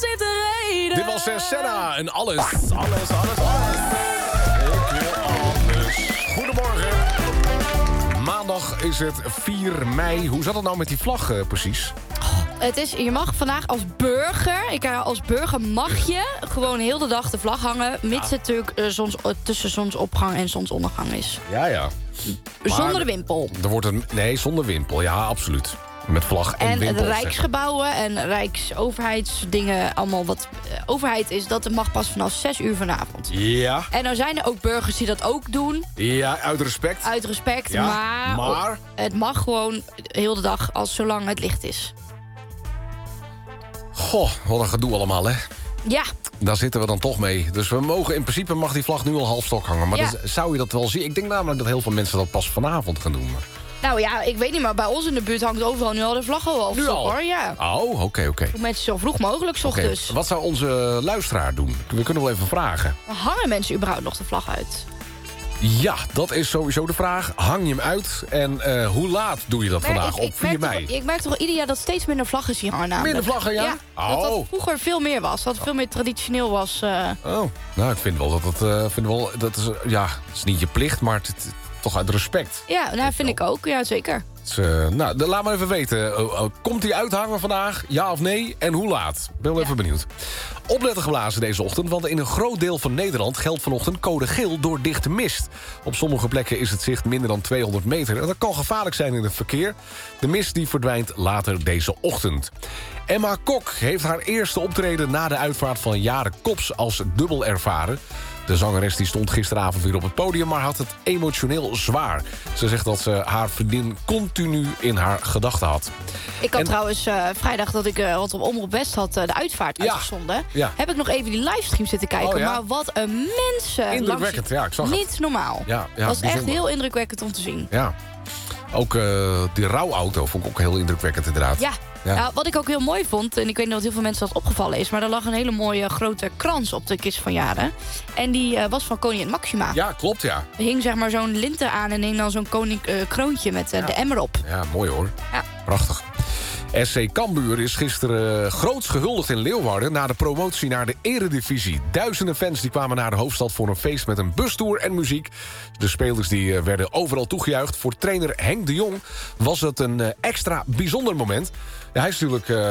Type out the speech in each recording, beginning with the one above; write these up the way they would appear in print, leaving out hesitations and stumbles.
heeft een reden. Dit was Senna en alles. Ik wil alles. Goedemorgen. Maandag is het 4 mei. Hoe zat het nou met die vlag precies? Het is, je mag vandaag als burger mag je gewoon heel de dag de vlag hangen, mits het natuurlijk tussen zonsopgang en zonsondergang is. Ja. Zonder de wimpel. Er wordt nee, zonder wimpel. Ja, absoluut. Met vlag en wimpel. En de rijksgebouwen en rijksoverheidsdingen, allemaal wat overheid is, dat mag pas vanaf 6 uur vanavond. Ja. En nou zijn er ook burgers die dat ook doen. Ja, uit respect. Uit respect, ja, maar het mag gewoon heel de dag, zolang het licht is. Goh, wat een gedoe allemaal, hè? Ja. Daar zitten we dan toch mee. Dus in principe mag die vlag nu al half stok hangen. Maar dan zou je dat wel zien? Ik denk namelijk dat heel veel mensen dat pas vanavond gaan doen. Nou ja, ik weet niet, maar bij ons in de buurt hangt overal nu al de vlag al half stok, hoor. Ja. Oh, oké. Mensen zo vroeg mogelijk, 's ochtends. Wat zou onze luisteraar doen? We kunnen wel even vragen. Hangen mensen überhaupt nog de vlag uit? Ja, dat is sowieso de vraag. Hang je hem uit? En hoe laat doe je dat vandaag op 4 mei? Ik merk toch ieder jaar dat steeds minder vlaggen hier hangen. Minder vlaggen, ja? Dat dat vroeger veel meer was. Dat het veel meer traditioneel was. Oh, nou, ik vind wel dat is, het is niet je plicht, maar het toch uit respect. Ja, nou, vind ik ook. Ja, zeker. Dus, laat maar even weten. Komt hij uithangen vandaag? Ja of nee? En hoe laat? Ben wel even benieuwd. Opletten geblazen deze ochtend, want in een groot deel van Nederland geldt vanochtend code geel door dichte mist. Op sommige plekken is het zicht minder dan 200 meter. En dat kan gevaarlijk zijn in het verkeer. De mist die verdwijnt later deze ochtend. Emma Kok heeft haar eerste optreden na de uitvaart van Jaren Kops als dubbel ervaren. De zangeres die stond gisteravond weer op het podium, maar had het emotioneel zwaar. Ze zegt dat ze haar vriendin continu in haar gedachten had. Ik had trouwens vrijdag dat ik wat op Omroep West had de uitvaart uitgezonden. Ja. Heb ik nog even die livestream zitten kijken. Maar wat een mensen. Indrukwekkend, ja, ik zag het. Niet normaal. Ja, dat was bijzonder. echt heel indrukwekkend om te zien. Ja. Ook die rouwauto vond ik ook heel indrukwekkend inderdaad. Ja. Nou, wat ik ook heel mooi vond, en ik weet niet of heel veel mensen dat opgevallen is, maar er lag een hele mooie grote krans op de kist van Jaren. En die was van koningin Maxima. Ja, klopt, ja. Er hing zeg maar zo'n linten aan en hing dan zo'n kroontje met de emmer op. Ja, mooi hoor. Ja. Prachtig. SC Cambuur is gisteren groots gehuldigd in Leeuwarden na de promotie naar de Eredivisie. Duizenden fans die kwamen naar de hoofdstad voor een feest met een bustoer en muziek. De spelers die werden overal toegejuicht. Voor trainer Henk de Jong was het een extra bijzonder moment. Ja, hij is natuurlijk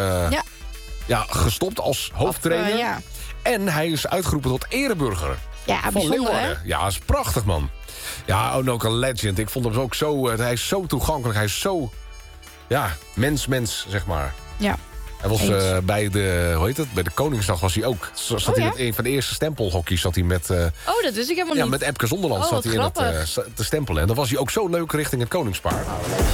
gestopt als hoofdtrainer. En hij is uitgeroepen tot ereburger. Ja, van bijzonder, Leeuwarden. Hè? Ja, dat is prachtig, man. Ja, en ook een legend. Ik vond hem ook zo... hij is zo toegankelijk. Hij is zo... Ja, mens, zeg maar. Ja. Hij was bij de, bij de Koningsdag was hij ook. Zat hij met een van de eerste stempelhokjes zat hij met... dat wist ik helemaal niet. Ja, met Epke Zonderland zat hij in het te stempelen. En dan was hij ook zo leuk richting het Koningspaar.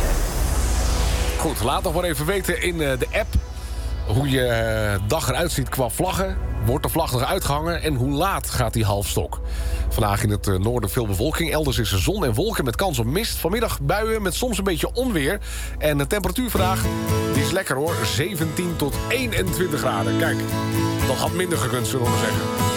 Goed, laat nog maar even weten in de app hoe je dag eruit ziet qua vlaggen. Wordt de vlag nog uitgehangen en hoe laat gaat die half stok? Vandaag in het noorden veel bewolking. Elders is er zon en wolken met kans op mist. Vanmiddag buien met soms een beetje onweer. En de temperatuur vandaag die is lekker hoor. 17 tot 21 graden. Kijk, dat had minder gekund, zullen we maar zeggen.